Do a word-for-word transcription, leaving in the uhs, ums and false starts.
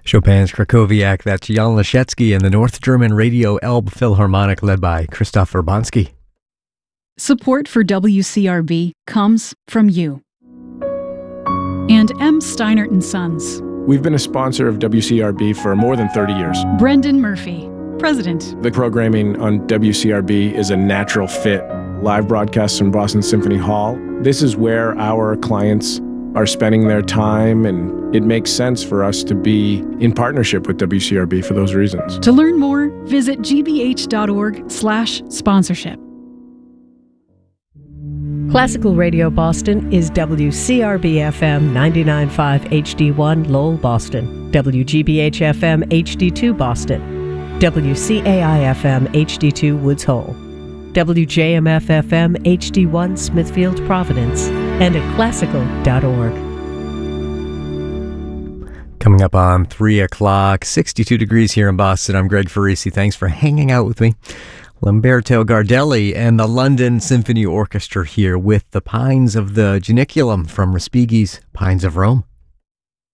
Chopin's Krakowiak, that's Jan Leschetski, and the North German Radio Elbe Philharmonic led by Christoph Urbanski. Support for W C R B comes from you. And M. Steinert and Sons. We've been a sponsor of W C R B for more than thirty years. Brendan Murphy, President. The programming on W C R B is a natural fit. Live broadcasts from Boston Symphony Hall. This is where our clients are spending their time, and it makes sense for us to be in partnership with W C R B for those reasons. To learn more, visit gbh.org slash sponsorship. Classical Radio Boston is W C R B F M ninety-nine point five H D one Lowell, Boston, W G B H F M H D two Boston, W C A I F M H D two Woods Hole, W J M F F M H D one Smithfield, Providence, and at classical dot org. Coming up on three o'clock, sixty-two degrees here in Boston. I'm Greg Farisi. Thanks for hanging out with me. Lamberto Gardelli and the London Symphony Orchestra here with the Pines of the Janiculum from Respighi's Pines of Rome.